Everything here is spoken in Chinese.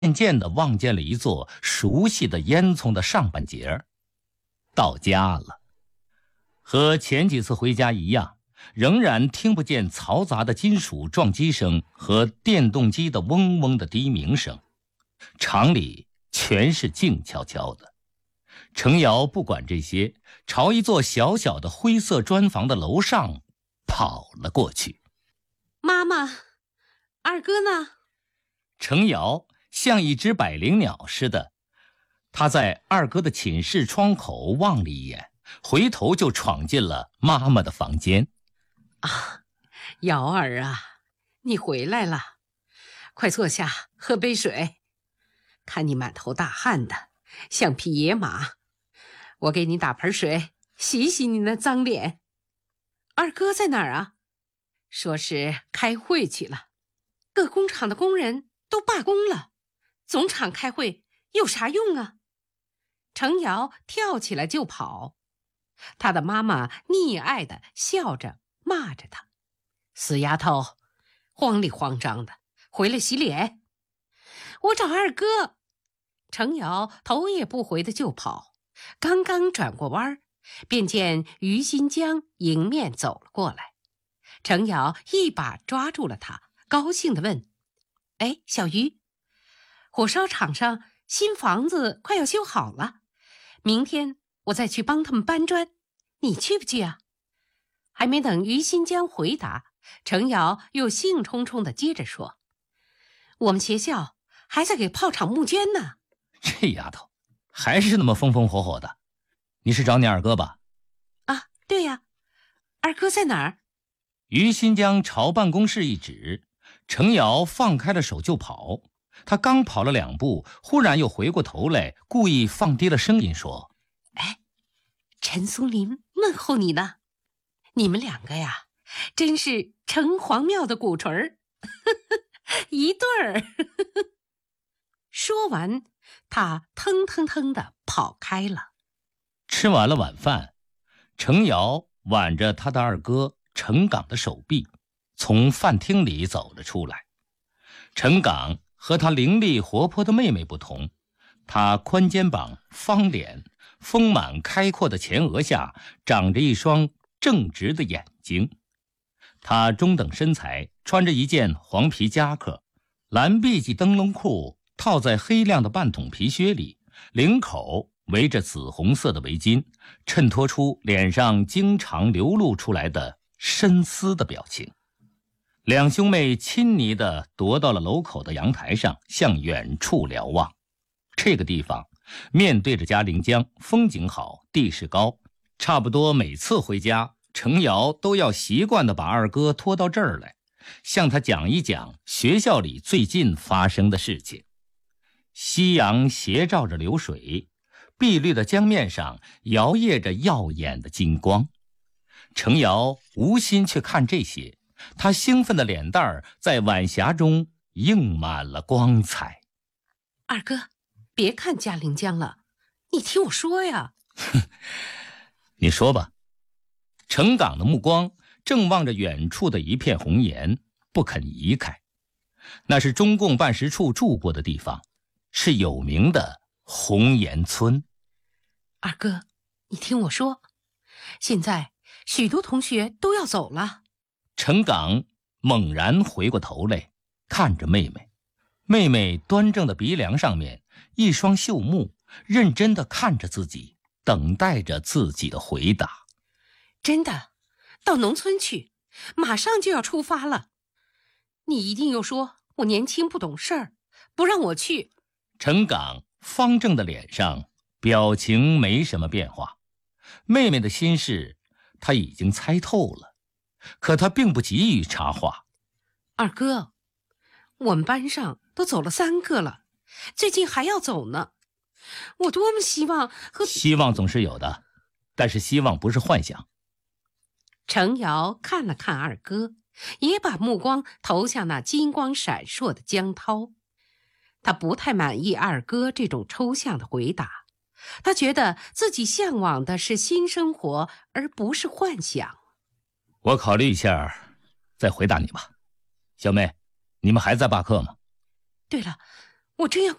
渐渐地望见了一座熟悉的烟囱的上半截。到家了，和前几次回家一样，仍然听不见嘈杂的金属撞击声和电动机的嗡嗡的低鸣声，厂里全是静悄悄的。程瑶不管这些，朝一座小小的灰色砖房的楼上跑了过去。 妈妈，二哥呢？ 程瑶像一只百灵鸟似的，他在二哥的寝室窗口望了一眼，回头就闯进了妈妈的房间。 啊，瑶儿啊，你回来了，快坐下喝杯水。看你满头大汗的，像匹野马，我给你打盆水，洗洗你那脏脸。二哥在哪儿啊？说是开会去了，各工厂的工人都罢工了，总厂开会有啥用啊？程瑶跳起来就跑，他的妈妈溺爱地笑着骂着他：死丫头，慌里慌张的，回来洗脸。我找二哥。程瑶头也不回的就跑，刚刚转过弯，便见于新江迎面走了过来。程瑶一把抓住了他，高兴地问：哎，小于，火烧厂上新房子快要修好了，明天我再去帮他们搬砖，你去不去啊？还没等于新江回答，程瑶又兴冲冲地接着说：我们学校还在给炮厂募捐呢。 这丫头还是那么风风火火的。你是找你二哥吧？ 啊，对呀。二哥在哪儿？ 于新江朝办公室一指，程瑶放开了手就跑。他刚跑了2步，忽然又回过头来，故意放低了声音说： 哎，陈松林问候你呢。你们2个呀，真是城隍庙的鼓槌儿，一对儿。说完，他腾腾腾地跑开了。 吃完了晚饭，程瑶挽着他的二哥程岗的手臂，从饭厅里走了出来。程岗和他伶俐活泼的妹妹不同，他宽肩膀、方脸，丰满开阔的前额下长着一双正直的眼睛。他中等身材，穿着一件黄皮夹克，蓝碧记灯笼裤套在黑亮的半筒皮靴里，领口围着紫红色的围巾，衬托出脸上经常流露出来的深思的表情。2兄妹亲昵地踱到了楼口的阳台上，向远处瞭望。这个地方面对着嘉陵江，风景好，地势高，差不多每次回家，程瑶都要习惯地把二哥拖到这儿来，向他讲一讲学校里最近发生的事情。夕阳斜照着流水，碧绿的江面上摇曳着耀眼的金光。程瑶无心去看这些，他兴奋的脸蛋儿在晚霞中映满了光彩。 二哥，别看嘉陵江了，你听我说呀。 你说吧。程岗的目光正望着远处的一片红岩，不肯移开。那是中共办事处住过的地方，是有名的红岩村。 二哥，你听我说，现在许多同学都要走了。 程岗猛然回过头来，看着妹妹。妹妹端正的鼻梁上面，一双秀目认真地看着自己，等待着自己的回答。 真的，到农村去，马上就要出发了。你一定又说我年轻不懂事儿，不让我去。 程岗方正的脸上表情没什么变化，妹妹的心事他已经猜透了，可他并不急于插话。 二哥，我们班上都走了3个了，最近还要走呢。我多么希望希望总是有的，但是希望不是幻想。 程瑶看了看二哥，也把目光投向那金光闪烁的江涛。他不太满意二哥这种抽象的回答，他觉得自己向往的是新生活，而不是幻想。 我考虑一下再回答你吧。小妹，你们还在罢课吗？ 对了， 我正要